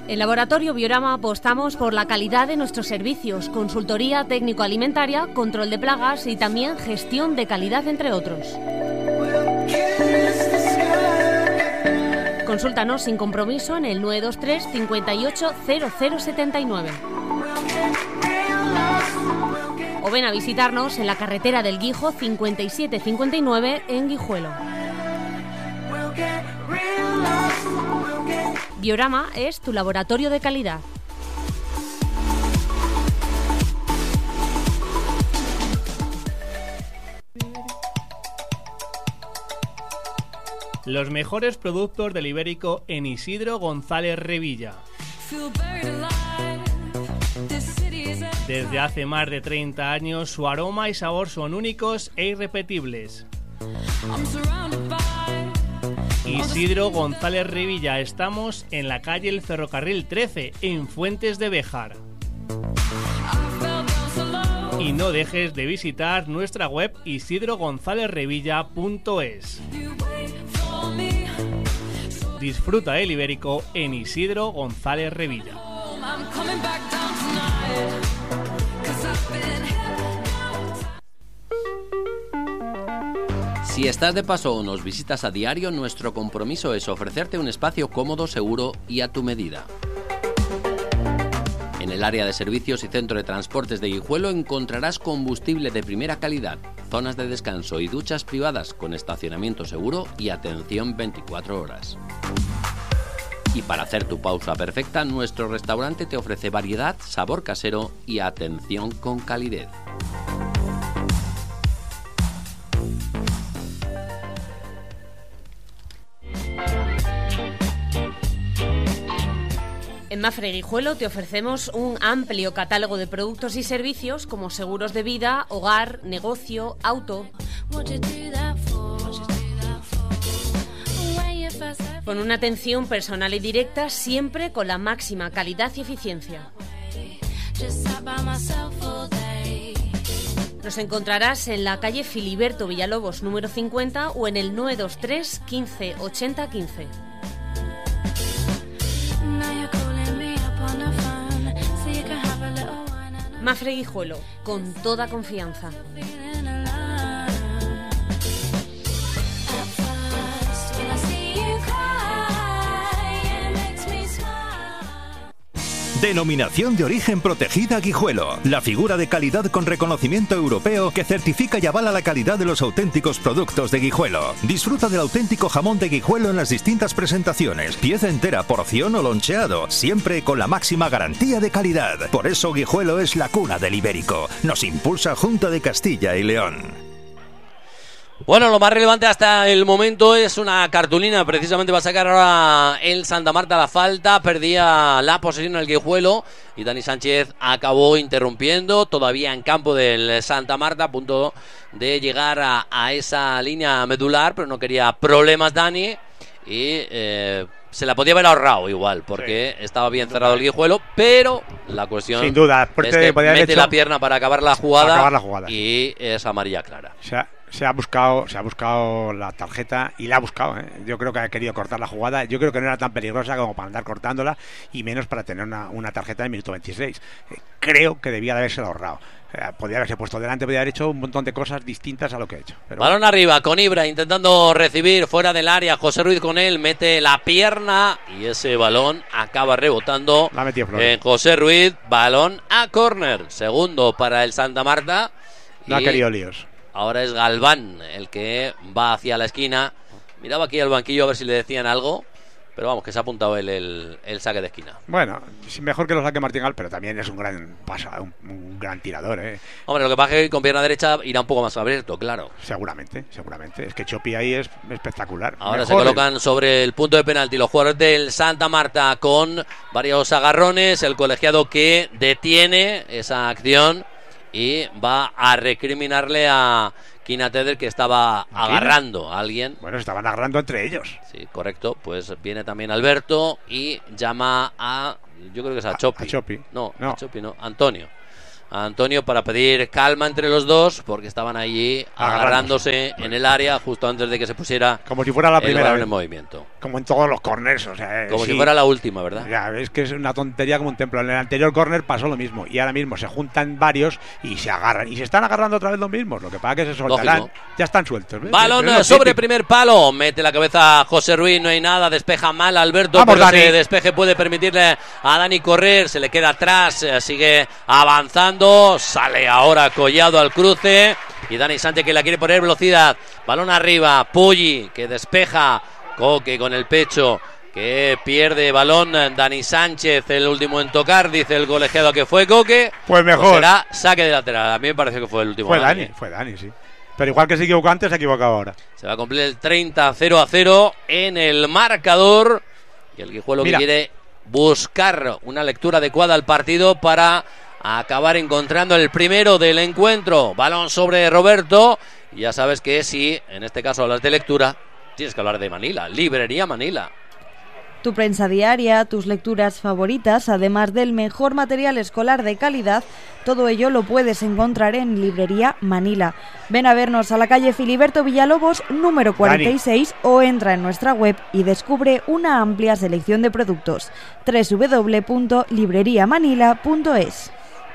En Laboratorio Biorama apostamos por la calidad de nuestros servicios, consultoría técnico-alimentaria, control de plagas y también gestión de calidad, entre otros. Consúltanos sin compromiso en el 923 58 0079. O ven a visitarnos en la carretera del Guijo 5759 en Guijuelo. Biorama es tu laboratorio de calidad. Los mejores productos del Ibérico en Isidro González Revilla. Desde hace más de 30 años, su aroma y sabor son únicos e irrepetibles. Isidro González Revilla, estamos en la calle El Ferrocarril 13, en Fuentes de Béjar. Y no dejes de visitar nuestra web isidrogonzalezrevilla.es. Disfruta el Ibérico en Isidro González Revilla. Si estás de paso o nos visitas a diario, nuestro compromiso es ofrecerte un espacio cómodo, seguro y a tu medida. En el área de servicios y centro de transportes de Guijuelo encontrarás combustible de primera calidad, zonas de descanso y duchas privadas con estacionamiento seguro y atención 24 horas. Y para hacer tu pausa perfecta, nuestro restaurante te ofrece variedad, sabor casero y atención con calidez. En Mafre Guijuelo te ofrecemos un amplio catálogo de productos y servicios como seguros de vida, hogar, negocio, auto. Con una atención personal y directa, siempre con la máxima calidad y eficiencia. Nos encontrarás en la calle Filiberto Villalobos número 50 o en el 923 15 80 15. Mafre Guijuelo, con toda confianza. Denominación de origen protegida Guijuelo. La figura de calidad con reconocimiento europeo que certifica y avala la calidad de los auténticos productos de Guijuelo. Disfruta del auténtico jamón de Guijuelo en las distintas presentaciones. Pieza entera, porción o loncheado. Siempre con la máxima garantía de calidad. Por eso Guijuelo es la cuna del Ibérico. Nos impulsa Junta de Castilla y León. Bueno, lo más relevante hasta el momento es una cartulina. Precisamente va a sacar ahora el Santa Marta la falta. Perdía la posesión el Guijuelo y Dani Sánchez acabó interrumpiendo. Todavía en campo del Santa Marta, a punto de llegar a esa línea medular, pero no quería problemas Dani. Y se la podía haber ahorrado igual, porque sí, estaba bien cerrado el Guijuelo. Pero la cuestión sin duda, es que mete la pierna para acabar la jugada, y es amarilla clara. O sea, se ha buscado la tarjeta y la ha buscado, ¿eh? Yo creo que ha querido cortar la jugada. Yo creo que no era tan peligrosa como para andar cortándola, y menos para tener una tarjeta en minuto 26. Creo que debía de haberse ahorrado. Podría haberse puesto delante, podría haber hecho un montón de cosas distintas a lo que ha hecho. Pero balón arriba con Ibra intentando recibir fuera del área. José Ruiz con él, mete la pierna y ese balón acaba rebotando en José Ruiz. Balón a córner, segundo para el Santa Marta. No ha querido líos. Ahora es Galván el que va hacia la esquina. Miraba aquí al banquillo a ver si le decían algo, pero vamos, que se ha apuntado el saque de esquina. Bueno, mejor que lo saque Martín Gal, pero también es un gran un gran tirador, ¿eh? Hombre, lo que pasa es que con pierna derecha irá un poco más abierto, claro. Seguramente. Es que Chopi ahí es espectacular. Ahora mejor se colocan sobre el punto de penalti los jugadores del Santa Marta con varios agarrones. El colegiado que detiene esa acción y va a recriminarle a Quinateder, que estaba agarrando a alguien. Bueno, estaban agarrando entre ellos. Sí, correcto. Pues viene también Alberto y llama a... Yo creo que es a Chopi. A Chopi. No, a Chopi no. Antonio. Antonio, para pedir calma entre los dos, porque estaban allí agarrándose en el área justo antes de que se pusiera como si fuera la primera vez en movimiento. Como en todos los corners, o sea, como si fuera la última, ¿verdad? Ya ves que es una tontería como un templo. En el anterior corner pasó lo mismo y ahora mismo se juntan varios y se agarran y se están agarrando otra vez los mismos. Lo que pasa es que se soltarán. Lógico. Ya están sueltos. ¿Ves? Balón sobre primer palo, mete la cabeza José Ruiz, no hay nada, despeja mal Alberto. Vamos, pero Dani. ese despeje puede permitirle a Dani correr, se le queda atrás, sigue avanzando, sale ahora Collado al cruce y Dani Sánchez que la quiere poner velocidad. Balón arriba, Pulli que despeja, Coque con el pecho que pierde balón. Dani Sánchez el último en tocar, dice el colegiado que fue Coque. Pues mejor. Pues será saque de lateral, a mí me parece que fue el último. Fue Dani, sí. Pero igual que se equivocó antes, se ha equivocado ahora. Se va a cumplir el 30-0-0 en el marcador. Y el Guijuelo que quiere buscar una lectura adecuada al partido para acabar encontrando el primero del encuentro. Balón sobre Roberto. Y ya sabes que si en este caso hablas de lectura, tienes que hablar de Manila. Librería Manila. Tu prensa diaria, tus lecturas favoritas, además del mejor material escolar de calidad, todo ello lo puedes encontrar en Librería Manila. Ven a vernos a la calle Filiberto Villalobos, número 46, Dani. O entra en nuestra web y descubre una amplia selección de productos. www.libreriamanila.es.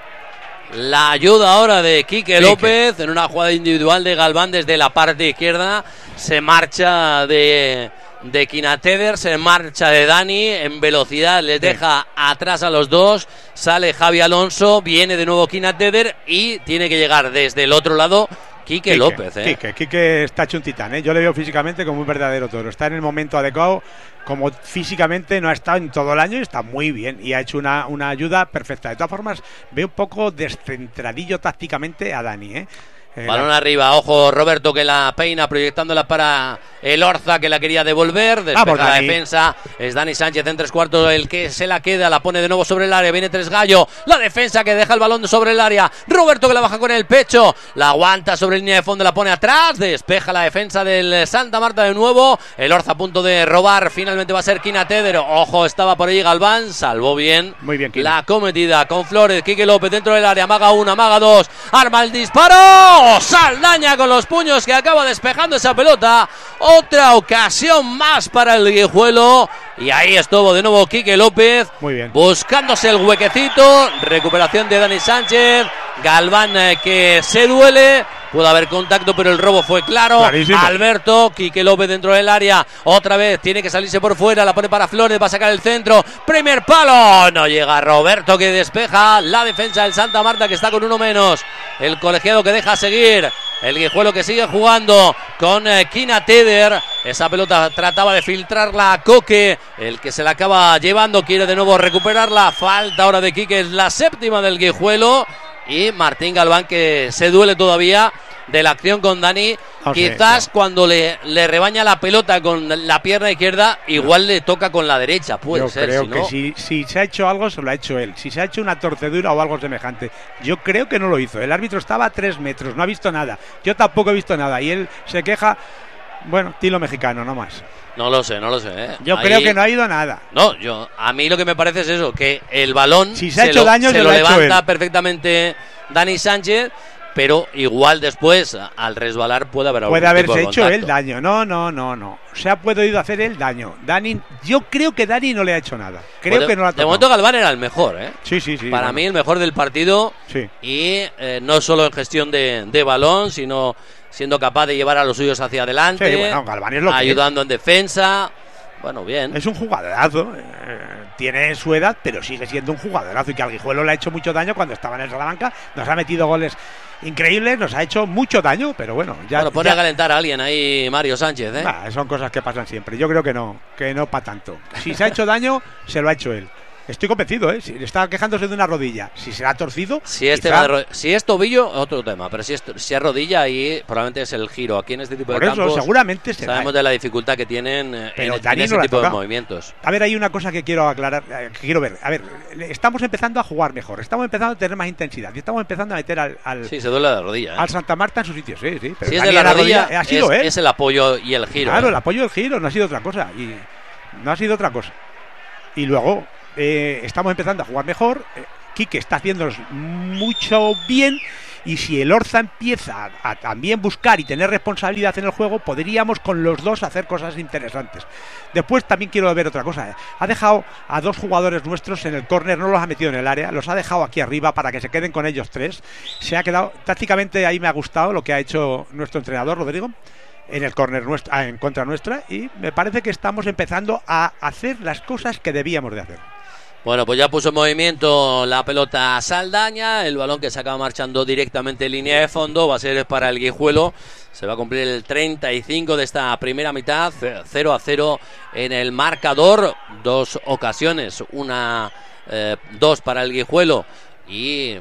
La ayuda ahora de Quique López en una jugada individual de Galván desde la parte izquierda. Se marcha de Kinateder, se marcha de Dani en velocidad, les deja atrás a los dos, sale Javi Alonso, viene de nuevo Kinateder y tiene que llegar desde el otro lado Quique López. Quique está hecho un titán, yo le veo físicamente como un verdadero toro, está en el momento adecuado, como físicamente no ha estado en todo el año y está muy bien y ha hecho una ayuda perfecta. De todas formas veo un poco descentradillo tácticamente a Dani, Balón arriba, ojo Roberto que la peina proyectándola para el Orza que la quería devolver, despeja la defensa, es Dani Sánchez en 3/4 el que se la queda, la pone de nuevo sobre el área, viene Tresgallo, la defensa que deja el balón sobre el área, Roberto que la baja con el pecho, la aguanta sobre línea de fondo, la pone atrás, despeja la defensa del Santa Marta de nuevo, el Orza a punto de robar, finalmente va a ser Kinateder, ojo estaba por ahí Galván, salvó bien, muy bien la cometida con Flores, Quique López dentro del área, amaga una, amaga dos, arma el disparo, Saldaña con los puños que acaba despejando esa pelota. Otra ocasión más para el Guijuelo. Y ahí estuvo de nuevo Quique López. Muy bien. Buscándose el huequecito. Recuperación de Dani Sánchez. Galván que se duele. Pudo haber contacto, pero el robo fue claro. Clarísimo. Alberto, Quique López dentro del área. Otra vez tiene que salirse por fuera. La pone para Flores, va a sacar el centro. Primer palo. No llega Roberto que despeja la defensa del Santa Marta que está con uno menos. El colegiado que deja seguir. El Guijuelo que sigue jugando con Kinateder. Esa pelota trataba de filtrarla a Coque. El que se la acaba llevando quiere de nuevo recuperarla. Falta ahora de Quique, es la séptima del Guijuelo. Y Martín Galván que se duele todavía de la acción con Dani. Quizás cuando le rebaña la pelota con la pierna izquierda, igual le toca con la derecha. Puede ser. Yo creo que si se ha hecho algo, se lo ha hecho él. Si se ha hecho una torcedura o algo semejante, yo creo que no lo hizo. El árbitro estaba a 3 metros, no ha visto nada. Yo tampoco he visto nada. Y él se queja, bueno, tilo mexicano, no más. No lo sé. Yo creo que no ha ido nada. No, a mí lo que me parece es eso, que el balón si se ha hecho daño, se lo levanta perfectamente Dani Sánchez, pero igual después, al resbalar, puede haberse hecho el daño. No. Se ha podido hacer el daño. Yo creo que Dani no le ha hecho nada. Creo que no la ha tocado. De momento Galván era el mejor, Sí. Para mí el mejor del partido. Sí. Y no solo en gestión de balón, sino siendo capaz de llevar a los suyos hacia adelante. Sí, bueno, Galván es lo ayudando en defensa. Bueno, bien. Es un jugadorazo. Tiene su edad, pero sigue siendo un jugadorazo. Y que al Guijuelo le ha hecho mucho daño cuando estaba en el Salamanca. Nos ha metido goles increíbles, nos ha hecho mucho daño, pero bueno. Pone a calentar a alguien ahí, Mario Sánchez. Son cosas que pasan siempre. Yo creo que no para tanto. Si se ha hecho daño, se lo ha hecho él. Estoy convencido, Si está quejándose de una rodilla, si se la ha torcido. Si es tobillo, otro tema. Pero si es rodilla, ahí probablemente es el giro. Aquí en este tipo de campos. Por eso, seguramente será. Sabemos de la dificultad que tienen en ese no tipo de movimientos. A ver, hay una cosa que quiero aclarar, que quiero ver. A ver, estamos empezando a jugar mejor. Estamos empezando a tener más intensidad. Y estamos empezando a meter al sí, se duele la rodilla. Al Santa Marta en su sitio, sí. Pero si es de la rodilla, ha sido es el apoyo y el giro. Claro, el apoyo y el giro, no ha sido otra cosa. Y luego. Estamos empezando a jugar mejor. Quique está haciendo mucho bien. Y si el Orza empieza a también buscar y tener responsabilidad en el juego, podríamos con los dos hacer cosas interesantes. Después también quiero ver otra cosa. Ha dejado a 2 jugadores nuestros en el córner, no los ha metido en el área, los ha dejado aquí arriba para que se queden con ellos 3. Se ha quedado, tácticamente ahí me ha gustado lo que ha hecho nuestro entrenador, Rodrigo, en el córner en contra nuestra, y me parece que estamos empezando a hacer las cosas que debíamos de hacer. Bueno, pues ya puso en movimiento la pelota Saldaña, el balón que se acaba marchando directamente en línea de fondo, va a ser para el Guijuelo, se va a cumplir el 35 de esta primera mitad, 0-0 en el marcador, 2 ocasiones, 2 para el Guijuelo y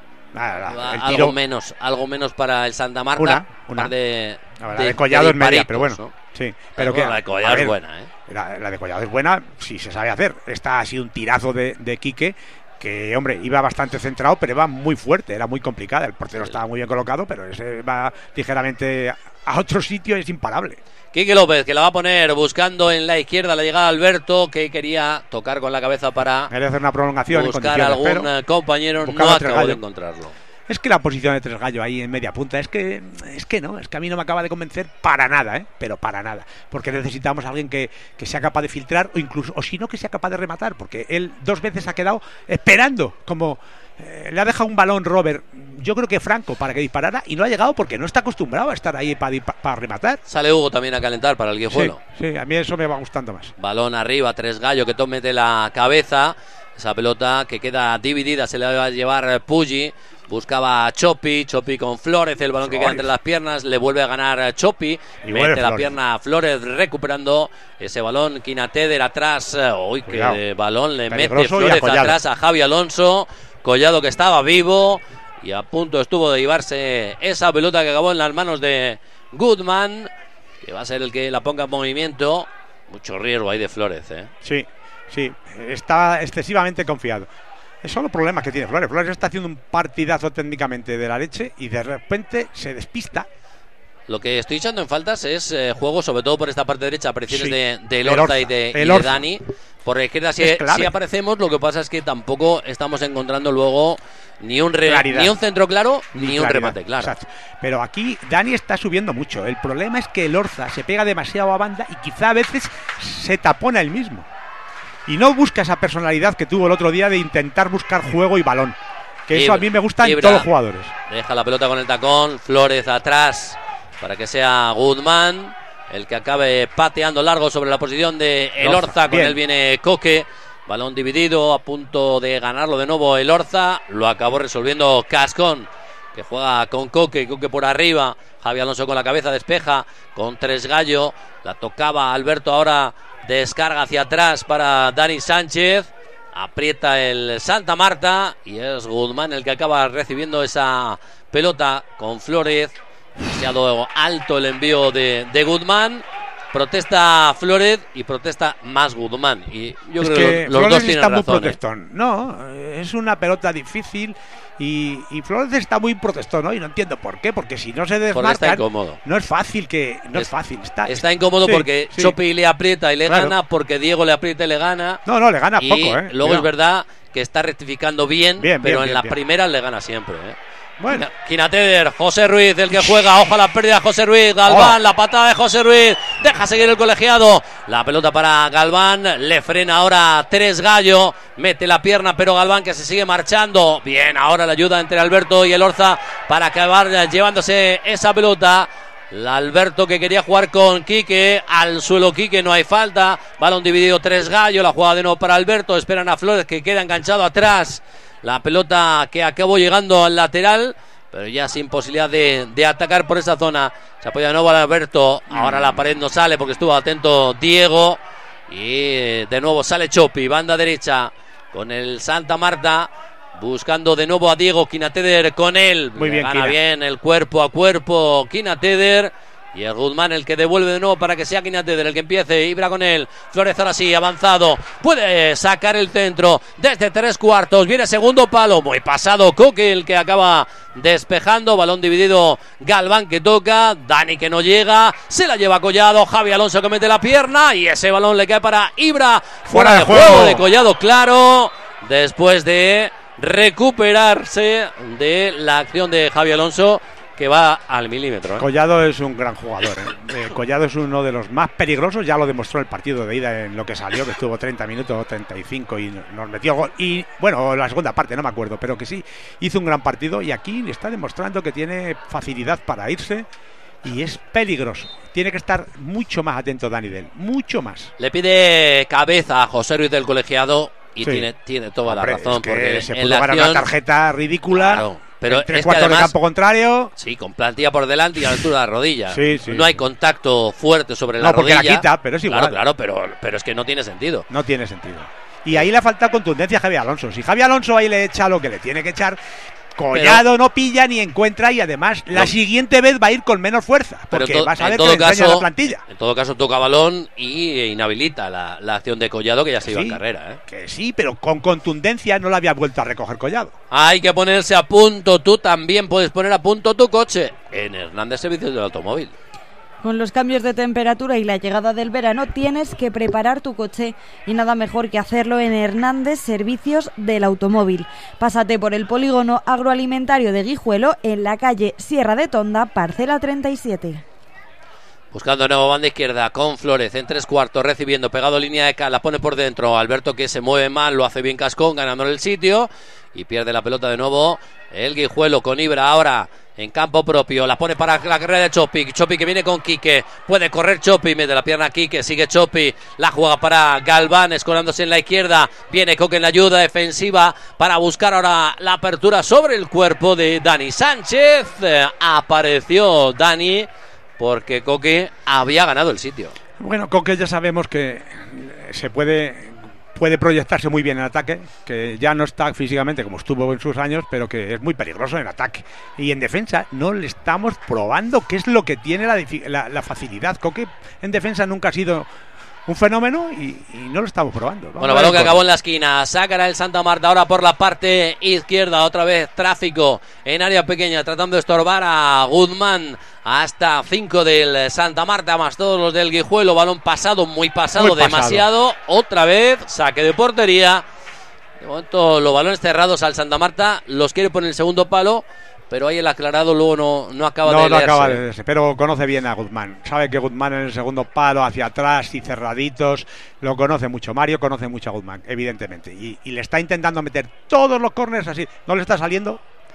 algo menos para el Santa Marta, una. de Collado es media, pero bueno, ¿no? Sí, pero que la de Collado es buena, ¿eh? La de Collado es buena si se sabe hacer. Esta ha sido un tirazo de Quique, que, hombre, iba bastante centrado, pero iba muy fuerte, era muy complicada. El portero estaba muy bien colocado, pero ese va ligeramente a otro sitio, es imparable. Quique López, que la va a poner buscando en la izquierda la llegada de Alberto, que quería tocar con la cabeza para hacer una prolongación, buscar a algún compañero, no acabó de encontrarlo. Es que la posición de Tres Gallo ahí en media punta, es que a mí no me acaba de convencer para nada, pero para nada, porque necesitamos a alguien que sea capaz de filtrar, o si no, que sea capaz de rematar, porque él 2 veces ha quedado esperando, como le ha dejado un balón Robert, yo creo que Franco, para que disparara, y no ha llegado porque no está acostumbrado a estar ahí para rematar. Sale Hugo también a calentar para el Guijuelo. Sí, a mí eso me va gustando más. Balón arriba, Tres Gallo que tome de la cabeza, esa pelota que queda dividida, se le va a llevar Puggi. Buscaba a Chopi con Flores, el balón que queda entre las piernas, le vuelve a ganar Chopi, mete la pierna a Flores recuperando ese balón, Quinateder atrás, qué balón le mete Flores atrás a Javi Alonso, Collado que estaba vivo y a punto estuvo de llevarse esa pelota que acabó en las manos de Goodman, que va a ser el que la ponga en movimiento. Mucho riesgo ahí de Flores, Sí, está excesivamente confiado. Son los problemas que tiene Flores. Flores está haciendo un partidazo técnicamente de la leche y de repente se despista. Lo que estoy echando en faltas es juego, sobre todo por esta parte derecha, apariciones de Elorza y de Dani. Por la izquierda sí aparecemos, lo que pasa es que tampoco estamos encontrando luego ni un centro claro, ni un remate claro. Exacto. Pero aquí Dani está subiendo mucho. El problema es que Elorza se pega demasiado a banda y quizá a veces se tapona él mismo. Y no busca esa personalidad que tuvo el otro día de intentar buscar juego y balón. Que eso a mí me gusta en todos los jugadores. Deja la pelota con el tacón, Flores atrás para que sea Goodman el que acabe pateando largo sobre la posición de Elorza. Con él viene Coque. Balón dividido, a punto de ganarlo de nuevo Elorza. Lo acabó resolviendo Cascón, que juega con Coque por arriba. Javi Alonso con la cabeza despeja con Tres Gallo. La tocaba Alberto, ahora descarga hacia atrás para Dani Sánchez. Aprieta el Santa Marta y es Goodman el que acaba recibiendo esa pelota con Flores. Demasiado alto el envío de Goodman. Protesta Flores y protesta más Goodman. Y yo creo que los dos tienen razón. Muy protestón. No, es una pelota difícil y Flores está muy protestón, ¿no? Y no entiendo por qué, porque si no se desmarcan, está incómodo. No es fácil. Está incómodo porque Chopi le aprieta y le gana, porque Diego le aprieta y le gana. No, le gana y poco, luego es verdad que está rectificando bien, pero en las primeras le gana siempre, Bueno. Quinateder, José Ruiz, el que juega, ojo a la pérdida de José Ruiz, Galván, la patada de José Ruiz, deja seguir el colegiado, la pelota para Galván, le frena ahora Tres Gallo, mete la pierna, pero Galván que se sigue marchando, bien, ahora la ayuda entre Alberto y Elorza para acabar llevándose esa pelota. Alberto que quería jugar con Quique, al suelo Quique, no hay falta, balón dividido Tres Gallo, la jugada de nuevo para Alberto, esperan a Flores que queda enganchado atrás. La pelota que acabó llegando al lateral, pero ya sin posibilidad de atacar por esa zona. Se apoya de nuevo a Alberto. Ahora la pared no sale porque estuvo atento Diego. Y de nuevo sale Chopi, banda derecha con el Santa Marta. Buscando de nuevo a Diego, Quinateder con él. Muy bien, gana bien el cuerpo a cuerpo Quinateder. Y es Goodman el que devuelve de nuevo para que sea Quinateder el que empiece. Ibra con él. Flores ahora sí, avanzado. Puede sacar el centro desde 3/4. Viene segundo palo. Muy pasado Coque el que acaba despejando. Balón dividido. Galván que toca. Dani que no llega. Se la lleva Collado. Javi Alonso que mete la pierna. Y ese balón le cae para Ibra. Fuera de juego de Collado, claro. Después de recuperarse de la acción de Javi Alonso, que va al milímetro. Collado es un gran jugador. Collado es uno de los más peligrosos, ya lo demostró el partido de ida en lo que salió, que estuvo 30 minutos, 35 y nos metió gol. Y bueno, la segunda parte no me acuerdo, pero que sí, hizo un gran partido y aquí está demostrando que tiene facilidad para irse y es peligroso. Tiene que estar mucho más atento Dani Del, mucho más. Le pide cabeza a José Ruiz del Colegiado y Sí. tiene toda la Hombre, razón, es que porque se en pudo la ganar acción, una tarjeta ridícula. claro, pero en tres es que cuartos además, de campo contrario. sí, con plantilla por delante y a la altura de la rodilla. Sí, sí, no hay sí. contacto fuerte sobre la No, porque rodilla. la quita, pero es igual. Claro, pero es que no tiene sentido. No tiene sentido. Y ahí le falta contundencia a Javi Alonso. Si Javi Alonso ahí le echa lo que le tiene que echar, Collado no pilla ni encuentra y además la siguiente vez va a ir con menos fuerza. Pero Porque vas a ver que todo le enseña caso, la plantilla. en todo caso toca balón y inhabilita la acción de Collado, que ya se iba Sí, en carrera. Que sí, pero con contundencia no la había vuelto a recoger Collado. Hay que ponerse a punto. Tú también puedes poner a punto tu coche en Hernández Servicios del Automóvil. Con los cambios de temperatura y la llegada del verano tienes que preparar tu coche y nada mejor que hacerlo en Hernández Servicios del Automóvil. Pásate por el polígono agroalimentario de Guijuelo en la calle Sierra de Tonda, parcela 37. Buscando nuevo banda izquierda con Flórez en 3/4, recibiendo, pegado línea de cal, la pone por dentro. Alberto, que se mueve mal, lo hace bien Cascón, ganando el sitio y pierde la pelota de nuevo. El Guijuelo con Ibra ahora en campo propio, la pone para la carrera de Chopi. Chopi que viene con Quique, puede correr Chopi, mete la pierna a Quique, sigue Chopi, la juega para Galván, escorándose en la izquierda, viene Coque en la ayuda defensiva para buscar ahora la apertura sobre el cuerpo de Dani Sánchez. Apareció Dani porque Coque había ganado el sitio. Bueno, Coque ya sabemos que se puede proyectarse muy bien en ataque, que ya no está físicamente como estuvo en sus años, pero que es muy peligroso en ataque. Y en defensa no le estamos probando qué es lo que tiene la facilidad. Coque en defensa nunca ha sido un fenómeno y no lo estamos probando. Bueno, balón que acabó en la esquina, sacará el Santa Marta ahora por la parte izquierda, otra vez tráfico en área pequeña, tratando de estorbar a Guzmán. Hasta 5 del Santa Marta, más todos los del Guijuelo. Balón pasado, muy pasado, demasiado. Otra vez, saque de portería. De momento, los balones cerrados al Santa Marta los quiere poner el segundo palo, pero ahí el aclarado luego no acaba de leerse. No acaba de leerse, pero conoce bien a Guzmán. Sabe que Guzmán en el segundo palo, hacia atrás y cerraditos, lo conoce mucho. Mario conoce mucho a Guzmán, evidentemente. Y le está intentando meter todos los córners así. ¿No le está saliendo?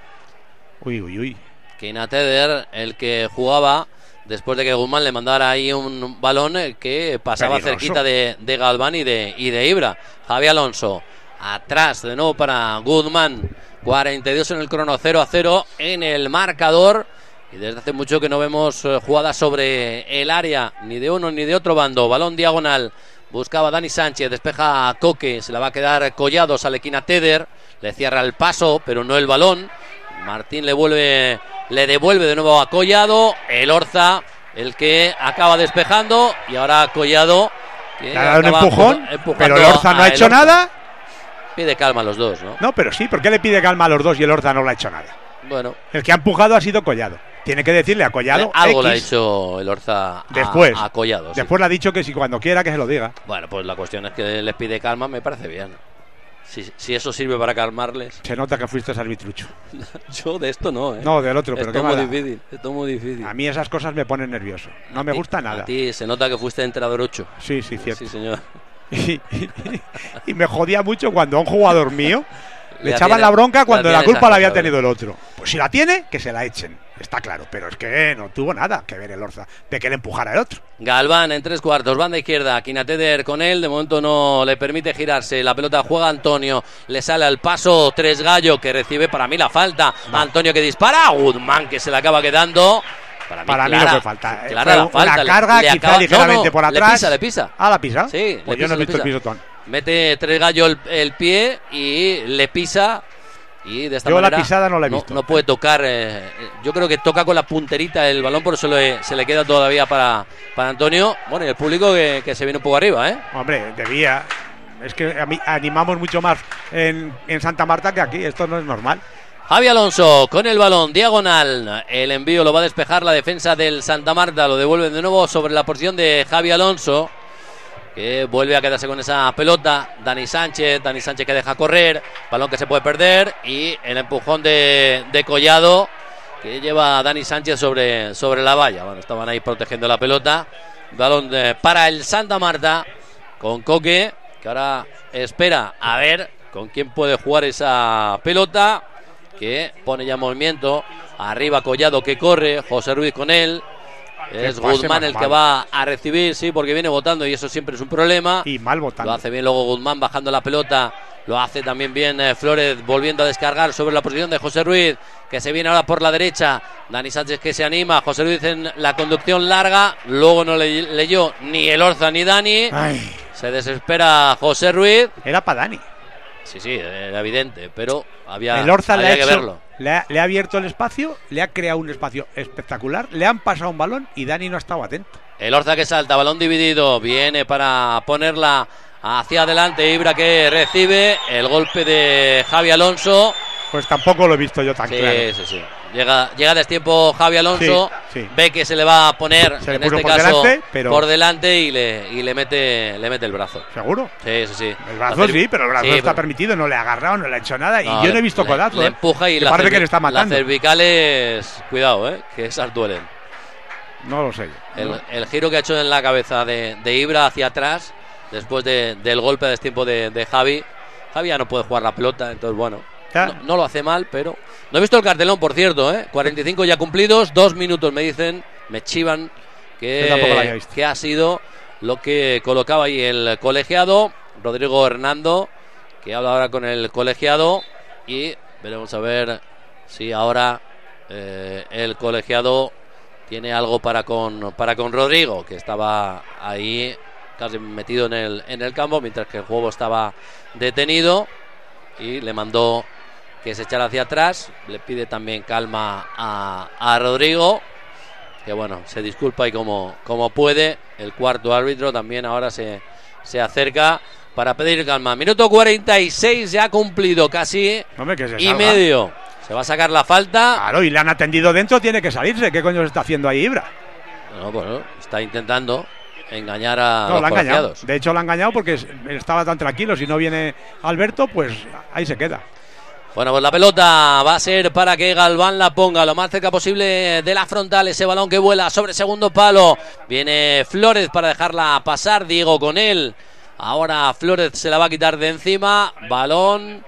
Uy. Kina Teder, el que jugaba después de que Guzmán le mandara ahí un balón que pasaba peligroso, cerquita de Galván y de Ibra. Javi Alonso, atrás de nuevo para Guzmán. 42 en el crono, 0-0 en el marcador. Y desde hace mucho que no vemos jugadas sobre el área, ni de uno ni de otro bando. Balón diagonal, buscaba Dani Sánchez, despeja a Coque, se la va a quedar Collado, sale Kina Teder, le cierra el paso, pero no el balón. Martín le devuelve de nuevo a Collado, el Orza, el que acaba despejando, y ahora Collado que le ha dado un empujón, pero el Orza no ha hecho nada. Pide calma a los dos, ¿no? No, pero sí, ¿por qué le pide calma a los dos y el Orza no le ha hecho nada? Bueno, el que ha empujado ha sido Collado. Tiene que decirle a Collado algo le ha dicho el Orza a Collado. Después le ha dicho que si cuando quiera que se lo diga. Bueno, pues la cuestión es que les pide calma, me parece bien. Si eso sirve para calmarles. Se nota que fuiste arbitrucho. Yo de esto no, ¿eh? No, del otro, pero esto es muy difícil. A mí esas cosas me ponen nervioso. No me gusta nada. A ti se nota que fuiste entrenador 8. Sí, cierto. Sí, señor. Y me jodía mucho cuando a un jugador mío le echaban la bronca cuando la culpa la había tenido el otro. Pues si la tiene, que se la echen. Está claro, pero es que no tuvo nada que ver el Orza de que le empujara el otro. Galván en 3/4, banda izquierda, Kina Teder con él, de momento no le permite girarse, la pelota juega Antonio, le sale al paso Tres Gallo, que recibe para mí la falta, Antonio que dispara, Guzmán que se le acaba quedando. Para mí no fue falta. Clara la falta. Una carga, quizá ligeramente por atrás. Le pisa. ¿Ah, la pisa? Sí. Pues yo no he visto el pisotón. Mete Tres Gallo el pie y le pisa. Y de esta yo manera la pisada no la he visto. No puede tocar. Yo creo que toca con la punterita el balón, por eso se le queda todavía para Antonio. Bueno, y el público que se viene un poco arriba, ¿eh? Hombre, debía. Es que animamos mucho más en Santa Marta que aquí. Esto no es normal. Javi Alonso con el balón diagonal, el envío lo va a despejar la defensa del Santa Marta, lo devuelven de nuevo sobre la posición de Javi Alonso, que vuelve a quedarse con esa pelota. Dani Sánchez que deja correr, balón que se puede perder, y el empujón de Collado que lleva a Dani Sánchez sobre la valla. Bueno, estaban ahí protegiendo la pelota. Balón para el Santa Marta con Coque, que ahora espera a ver con quién puede jugar esa pelota, que pone ya en movimiento. Arriba Collado que corre, José Ruiz con él. Es Guzmán el que va a recibir, sí, porque viene votando y eso siempre es un problema. Y mal votando. Lo hace bien luego Guzmán bajando la pelota. Lo hace también bien Flores volviendo a descargar sobre la posición de José Ruiz, que se viene ahora por la derecha. Dani Sánchez que se anima. José Ruiz en la conducción larga. Luego no leyó ni Elorza ni Dani. Ay. Se desespera José Ruiz. Era para Dani. Sí, era evidente, pero había que verlo. Le ha abierto el espacio, le ha creado un espacio espectacular, le han pasado un balón y Dani no ha estado atento. Elorza que salta, balón dividido, viene para ponerla hacia adelante. Ibra que recibe el golpe de Javi Alonso. Pues tampoco lo he visto yo tan claro. Sí. Llega a destiempo Javi Alonso, sí. Ve que se le va a poner, en este caso, por delante y le mete el brazo. ¿Seguro? Sí. El brazo sí, pero el brazo está permitido, no le ha agarrado, no le ha hecho nada. Y yo no he visto codazo. Le empuja y parece que le está matando. Las cervicales, cuidado, que esas duelen. No lo sé. El giro que ha hecho en la cabeza de Ibra hacia atrás, después del golpe a destiempo de Javi. Javi ya no puede jugar la pelota, entonces bueno, no lo hace mal, pero... No he visto el cartelón, por cierto, 45 ya cumplidos, 2 minutos me dicen, me chivan que ha sido lo que colocaba ahí el colegiado, Rodrigo Hernando, que habla ahora con el colegiado, y veremos a ver si ahora el colegiado tiene algo para con Rodrigo, que estaba ahí casi metido en el campo, mientras que el juego estaba detenido, y le mandó que se echara hacia atrás. Le pide también calma a Rodrigo, que bueno, se disculpa y como puede. El cuarto árbitro también ahora se acerca para pedir calma. Minuto 46 ya cumplido, casi. Hombre, que se y salga. Medio. Se va a sacar la falta. Claro, y le han atendido dentro, tiene que salirse. ¿Qué coño se está haciendo ahí Ibra? No, bueno, está intentando engañar a los colegiados. De hecho lo ha engañado porque estaba tan tranquilo. Si no viene Alberto, pues ahí se queda. Bueno, pues la pelota va a ser para que Galván la ponga lo más cerca posible de la frontal. Ese balón que vuela sobre segundo palo. Viene Flores para dejarla pasar. Diego con él. Ahora Flores se la va a quitar de encima. Balón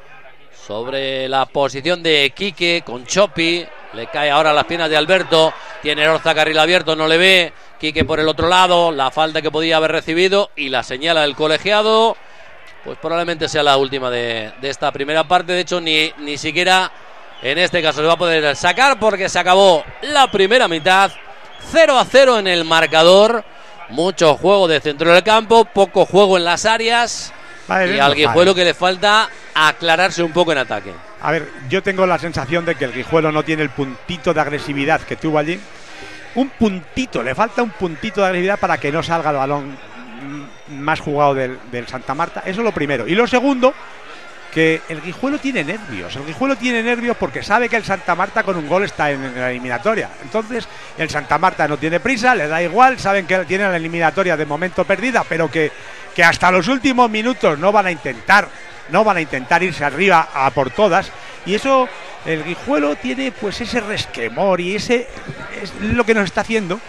sobre la posición de Quique con Chopi. Le cae ahora a las piernas de Alberto. Tiene Orza carril abierto, no le ve. Quique por el otro lado. La falta que podía haber recibido y la señala el colegiado. Pues probablemente sea la última de esta primera parte. De hecho, ni siquiera en este caso se va a poder sacar, porque se acabó la primera mitad. 0-0 en el marcador. Mucho juego de centro del campo, poco juego en las áreas. Y al Guijuelo que le falta aclararse un poco en ataque. A ver, yo tengo la sensación de que el Guijuelo no tiene el puntito de agresividad que tuvo allí. Un puntito, le falta un puntito de agresividad para que no salga el balón más jugado del Santa Marta. Eso es lo primero. Y lo segundo, que el Guijuelo tiene nervios. El Guijuelo tiene nervios porque sabe que el Santa Marta con un gol está en la eliminatoria. Entonces el Santa Marta no tiene prisa, le da igual, saben que tiene la eliminatoria de momento perdida, pero que hasta los últimos minutos no van a intentar irse arriba a por todas. Y eso, el Guijuelo tiene pues ese resquemor, y ese es lo que nos está haciendo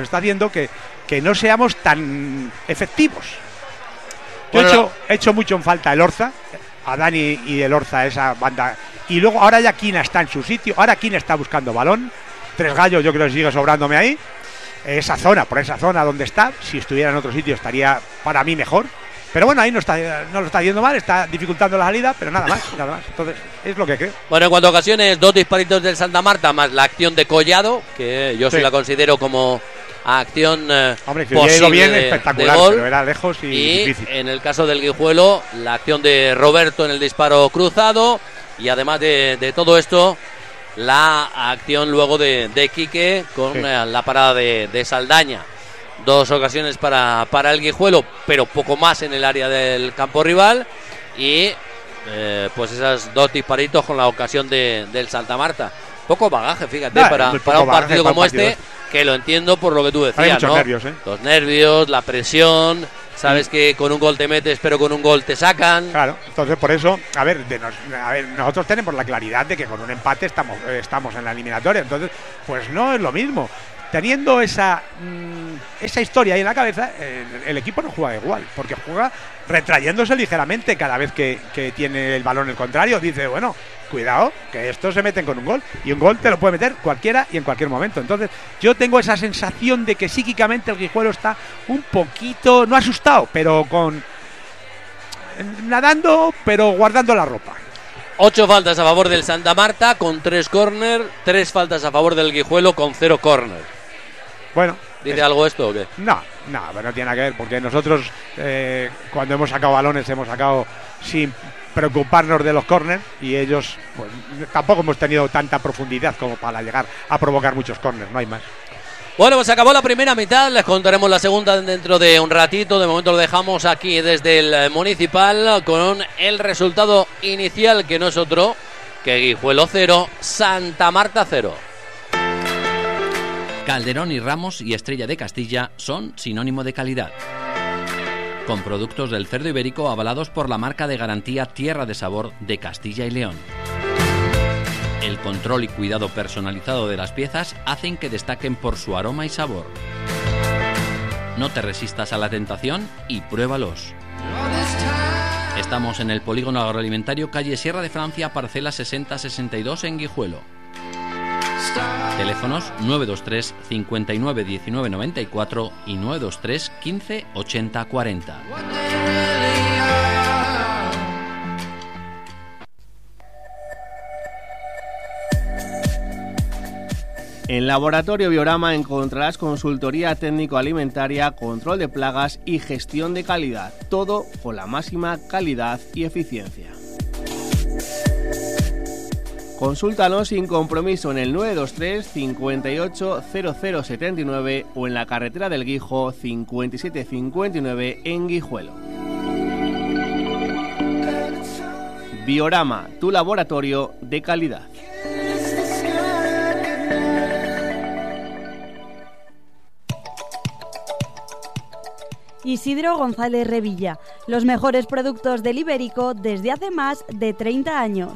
que no seamos tan efectivos. Yo he hecho mucho en falta el Orza, a Dani y el Orza, esa banda. Y luego ahora ya Quina está en su sitio, ahora Quina está buscando balón. Tres Gallos yo creo que sigue sobrándome ahí. Por esa zona donde está, si estuviera en otro sitio estaría para mí mejor. Pero bueno, ahí no lo está haciendo mal, está dificultando la salida, pero nada más. Entonces, es lo que creo. Bueno, en cuanto a ocasiones, 2 disparitos del Santa Marta, más la acción de Collado, que yo sí la considero como acción posible bien, espectacular, de gol. Pero era lejos y difícil. En el caso del Guijuelo, la acción de Roberto en el disparo cruzado, y además de todo esto, la acción luego de Quique con la parada de Saldaña. 2 ocasiones para el Guijuelo, pero poco más en el área del campo rival, y pues esas 2 disparitos con la ocasión del Santa Marta. Poco bagaje, fíjate, para un partido como este, que lo entiendo por lo que tú decías, hay muchos ¿no? Nervios, Los nervios, la presión, Sabes que con un gol te metes, pero con un gol te sacan. Claro, entonces por eso, nosotros tenemos la claridad de que con un empate estamos en la eliminatoria, entonces pues no es lo mismo. Teniendo esa historia ahí en la cabeza, el equipo no juega igual, porque juega retrayéndose ligeramente cada vez que tiene el balón el contrario. Dice, bueno, cuidado, que estos se meten con un gol, y un gol te lo puede meter cualquiera y en cualquier momento. Entonces yo tengo esa sensación de que psíquicamente el Guijuelo está un poquito, no asustado, pero nadando, pero guardando la ropa. 8 faltas a favor del Santa Marta con 3 córner, 3 faltas a favor del Guijuelo con 0 córner. Bueno, ¿dice algo esto o qué? No, pero no tiene nada que ver, porque nosotros cuando hemos sacado balones hemos sacado sin preocuparnos de los córners, y ellos pues tampoco hemos tenido tanta profundidad como para llegar a provocar muchos córners, no hay más. Bueno, pues acabó la primera mitad, les contaremos la segunda dentro de un ratito. De momento lo dejamos aquí desde el Municipal con el resultado inicial, que no es otro que Guijuelo 0, Santa Marta 0. Calderón y Ramos y Estrella de Castilla son sinónimo de calidad. Con productos del cerdo ibérico avalados por la marca de garantía Tierra de Sabor de Castilla y León. El control y cuidado personalizado de las piezas hacen que destaquen por su aroma y sabor. No te resistas a la tentación y pruébalos. Estamos en el Polígono Agroalimentario, calle Sierra de Francia, parcela 6062 en Guijuelo. Teléfonos 923 59 19 94 y 923 15 80 40. En Laboratorio Biorama encontrarás consultoría técnico-alimentaria, control de plagas y gestión de calidad. Todo con la máxima calidad y eficiencia. Consúltanos sin compromiso en el 923 58 0079 o en la carretera del Guijo 5759 en Guijuelo. Biorama, tu laboratorio de calidad. Isidro González Revilla, los mejores productos del Ibérico desde hace más de 30 años.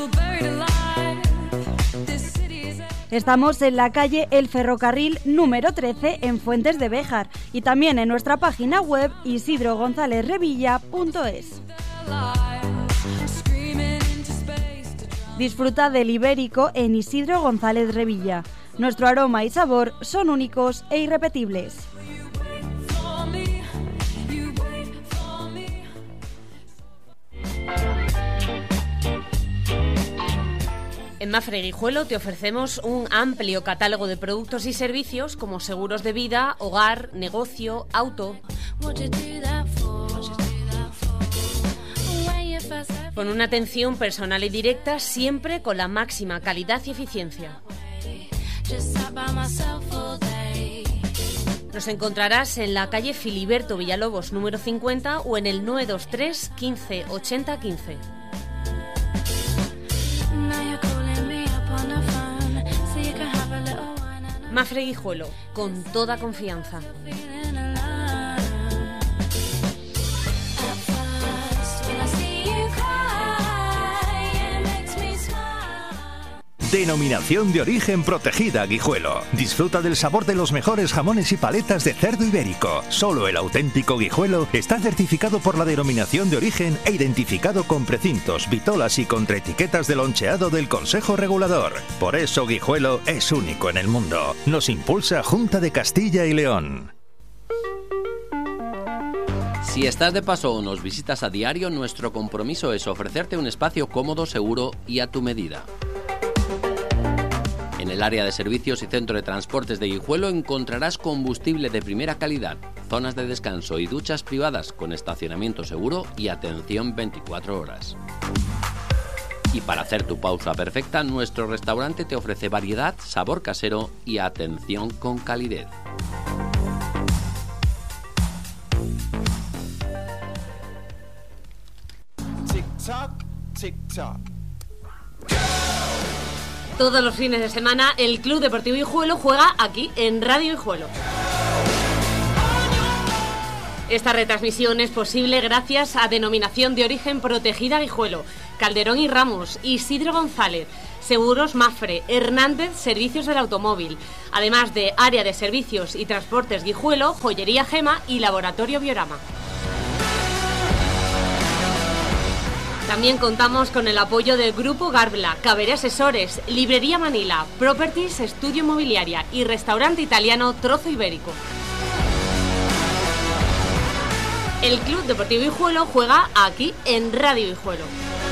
Estamos en la calle El Ferrocarril número 13 en Fuentes de Béjar y también en nuestra página web isidrogonzalezrevilla.es. Disfruta del Ibérico en Isidro González Revilla. Nuestro aroma y sabor son únicos e irrepetibles. En Mafre Guijuelo te ofrecemos un amplio catálogo de productos y servicios como seguros de vida, hogar, negocio, auto. Con una atención personal y directa, siempre con la máxima calidad y eficiencia. Nos encontrarás en la calle Filiberto Villalobos número 50 o en el 923 15 80 15. Mafre Guijuelo, con toda confianza. Denominación de origen protegida Guijuelo. Disfruta del sabor de los mejores jamones y paletas de cerdo ibérico. Solo el auténtico Guijuelo está certificado por la denominación de origen e identificado con precintos, vitolas y contraetiquetas de loncheado del Consejo Regulador. Por eso Guijuelo es único en el mundo. Nos impulsa Junta de Castilla y León. Si estás de paso o nos visitas a diario, nuestro compromiso es ofrecerte un espacio cómodo, seguro y a tu medida. En el área de servicios y centro de transportes de Guijuelo encontrarás combustible de primera calidad, zonas de descanso y duchas privadas con estacionamiento seguro y atención 24 horas. Y para hacer tu pausa perfecta, nuestro restaurante te ofrece variedad, sabor casero y atención con calidez. Tic-tac, tic-tac. Todos los fines de semana el Club Deportivo Guijuelo juega aquí en Radio Guijuelo. Esta retransmisión es posible gracias a Denominación de Origen Protegida Guijuelo, Calderón y Ramos, Isidro González, Seguros Mafre, Hernández Servicios del Automóvil, además de Área de Servicios y Transportes Guijuelo, Joyería Gema y Laboratorio Biorama. También contamos con el apoyo del Grupo Garbla, Caberé Asesores, Librería Manila, Properties Estudio Inmobiliaria y Restaurante Italiano Trozo Ibérico. El Club Deportivo Guijuelo juega aquí en Radio Guijuelo.